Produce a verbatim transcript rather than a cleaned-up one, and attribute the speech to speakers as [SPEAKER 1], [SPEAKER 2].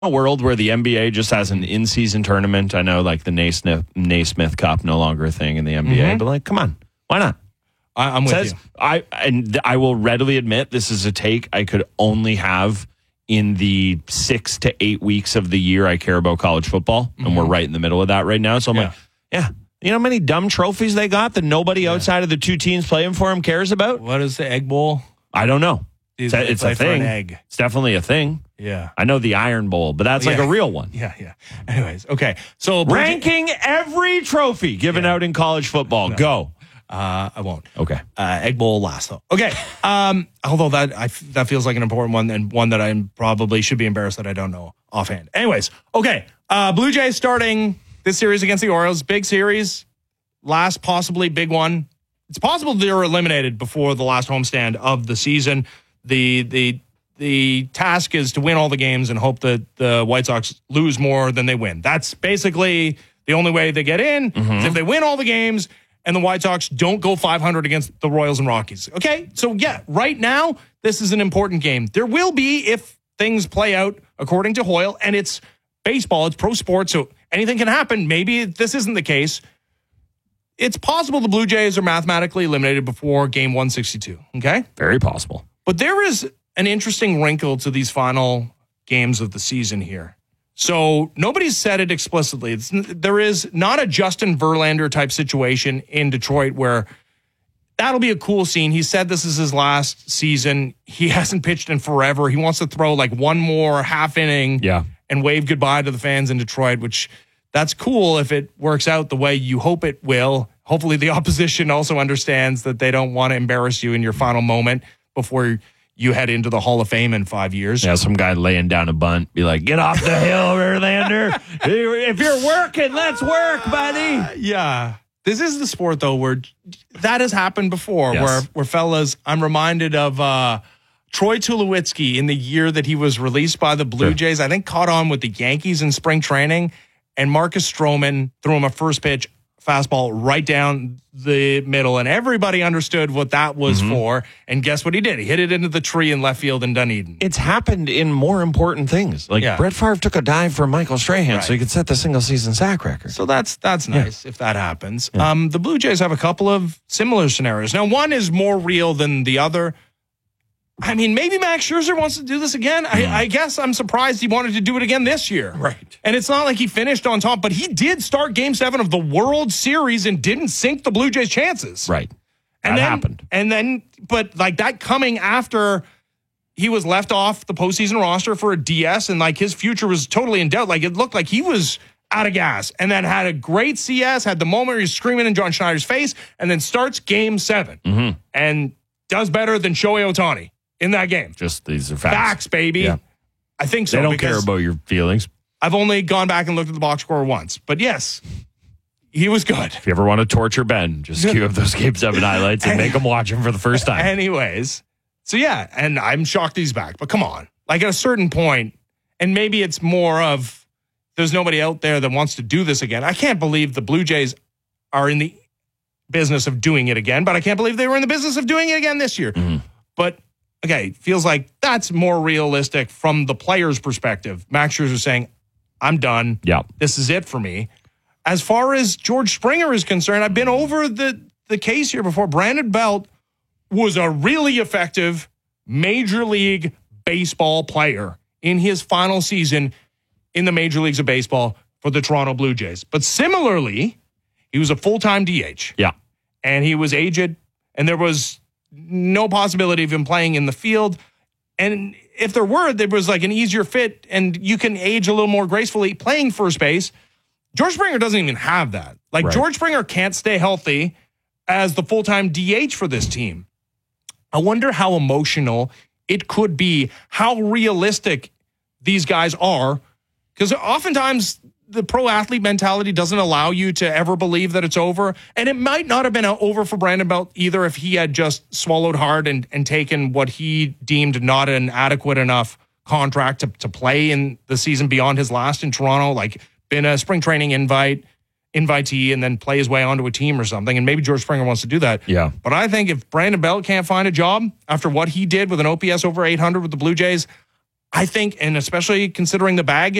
[SPEAKER 1] a world where the N B A just has an in-season tournament. I know, like the Naismith, Naismith Cup, no longer a thing in the N B A, mm-hmm. but like, come on, why not?
[SPEAKER 2] I, I'm with
[SPEAKER 1] Says,
[SPEAKER 2] you.
[SPEAKER 1] I and I will readily admit this is a take I could only have in the six to eight weeks of the year I care about college football, mm-hmm. and we're right in the middle of that right now. So I'm
[SPEAKER 2] yeah.
[SPEAKER 1] like, yeah, you know how many dumb trophies they got that nobody yeah. outside of the two teams playing for them cares about?
[SPEAKER 2] What is the Egg Bowl?
[SPEAKER 1] I don't know. It's, a, it's a thing.
[SPEAKER 2] An egg.
[SPEAKER 1] It's definitely a thing.
[SPEAKER 2] Yeah.
[SPEAKER 1] I know the Iron Bowl, but that's
[SPEAKER 2] yeah.
[SPEAKER 1] like a real one.
[SPEAKER 2] Yeah, yeah. Anyways, okay. So
[SPEAKER 1] ranking every trophy given yeah. out in college football.
[SPEAKER 2] No.
[SPEAKER 1] Go.
[SPEAKER 2] Uh, I won't.
[SPEAKER 1] Okay.
[SPEAKER 2] Uh, Egg Bowl last though. Okay. Um, although that I that feels like an important one and one that I probably should be embarrassed that I don't know offhand. Anyways, okay. Uh, Blue Jays starting this series against the Orioles. Big series. Last possibly big one. It's possible they're eliminated before the last homestand of the season. The the the task is to win all the games and hope that the White Sox lose more than they win. That's basically the only way they get in. Mm-hmm. Is if they win all the games and the White Sox don't go five hundred against the Royals and Rockies. Okay, so yeah, right now, this is an important game. There will be if things play out according to Hoyle, and it's baseball, it's pro sports, so anything can happen. Maybe this isn't the case. It's possible the Blue Jays are mathematically eliminated before game one sixty-two, okay?
[SPEAKER 1] Very possible.
[SPEAKER 2] But there is an interesting wrinkle to these final games of the season here. So nobody's said it explicitly. It's, there is not a Justin Verlander type situation in Detroit where that'll be a cool scene. He said this is his last season. He hasn't pitched in forever. He wants to throw like one more half inning
[SPEAKER 1] yeah.
[SPEAKER 2] and wave goodbye to the fans in Detroit, which that's cool if it works out the way you hope it will. Hopefully the opposition also understands that they don't want to embarrass you in your final moment before you head into the Hall of Fame in five years.
[SPEAKER 1] Yeah, some guy laying down a bunt, be like, get off the hill, Verlander. If you're working, let's work, buddy.
[SPEAKER 2] Uh, yeah. This is the sport, though, where that has happened before, yes. where, where fellas, I'm reminded of uh, Troy Tulowitzki in the year that he was released by the Blue sure. Jays, I think caught on with the Yankees in spring training, and Marcus Stroman threw him a first pitch fastball right down the middle, and everybody understood what that was mm-hmm. for. And guess what he did? He hit it into the tree in left field in Dunedin.
[SPEAKER 1] It's happened in more important things. Like yeah. Brett Favre took a dive for Michael Strahan right. so he could set the single season sack record.
[SPEAKER 2] So that's that's nice yeah. if that happens. Yeah. Um, the Blue Jays have a couple of similar scenarios. Now, one is more real than the other. I mean, maybe Max Scherzer wants to do this again. I, I guess I'm surprised he wanted to do it again this year.
[SPEAKER 1] Right.
[SPEAKER 2] And it's not like he finished on top, but he did start game seven of the World Series and didn't sink the Blue Jays' chances.
[SPEAKER 1] Right.
[SPEAKER 2] And
[SPEAKER 1] that
[SPEAKER 2] then,
[SPEAKER 1] happened.
[SPEAKER 2] And then, but like that coming after he was left off the postseason roster for a D S and like his future was totally in doubt. Like it looked like he was out of gas and then had a great C S, had the moment where he's screaming in John Schneider's face, and then starts game seven
[SPEAKER 1] mm-hmm.
[SPEAKER 2] and does better than Shohei Ohtani in that game.
[SPEAKER 1] Just these are facts.
[SPEAKER 2] Facts, baby.
[SPEAKER 1] Yeah.
[SPEAKER 2] I think so.
[SPEAKER 1] They don't care about your feelings.
[SPEAKER 2] I've only gone back and looked at the box score once. But yes, he was good.
[SPEAKER 1] If you ever want to torture Ben, just cue up those Game seven highlights and make him watch him for the first time.
[SPEAKER 2] Anyways, so yeah, and I'm shocked he's back. But come on. Like at a certain point, and maybe it's more of there's nobody out there that wants to do this again. I can't believe the Blue Jays are in the business of doing it again, but I can't believe they were in the business of doing it again this year.
[SPEAKER 1] Mm-hmm.
[SPEAKER 2] But okay, feels like that's more realistic from the player's perspective. Max Scherzer saying, I'm done.
[SPEAKER 1] Yeah.
[SPEAKER 2] This is it for me. As far as George Springer is concerned, I've been over the, the case here before. Brandon Belt was a really effective Major League Baseball player in his final season in the Major Leagues of Baseball for the Toronto Blue Jays. But similarly, he was a full-time D H.
[SPEAKER 1] Yeah.
[SPEAKER 2] And he was aged, and there was no possibility of him playing in the field. And if there were, there was like an easier fit and you can age a little more gracefully playing first base. George Springer doesn't even have that. Like right. George Springer can't stay healthy as the full-time D H for this team. I wonder how emotional it could be, how realistic these guys are. Because oftentimes the pro athlete mentality doesn't allow you to ever believe that it's over. And it might not have been over for Brandon Belt either if he had just swallowed hard and, and taken what he deemed not an adequate enough contract to, to play in the season beyond his last in Toronto, like been a spring training invite, invitee, and then play his way onto a team or something. And maybe George Springer wants to do that.
[SPEAKER 1] Yeah.
[SPEAKER 2] But I think if Brandon Belt can't find a job after what he did with an O P S over eight hundred with the Blue Jays, I think, and especially considering the bag